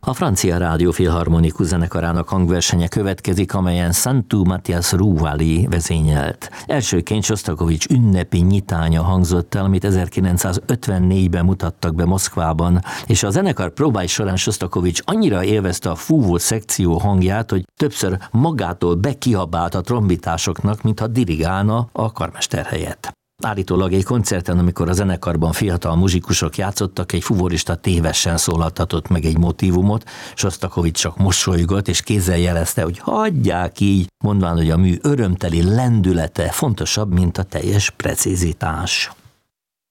A francia rádió filharmonikus zenekarának hangversenye következik, amelyen Santu Matthias Rouvali vezényelt. Elsőként Sosztakovics ünnepi nyitánya hangzott el, amit 1954-ben mutattak be Moszkvában, és a zenekar próbái során Sosztakovics annyira élvezte a fúvó szekció hangját, hogy többször magától bekiabált a trombitásoknak, mintha dirigálna a karmester helyett. Állítólag egy koncerten, amikor a zenekarban fiatal muzsikusok játszottak, egy fuvorista tévesen szólaltatott meg egy motívumot, Sosztakovics csak mosolygott és kézzel jelezte, hogy hagyják így, mondván, hogy a mű örömteli lendülete fontosabb, mint a teljes precizitás.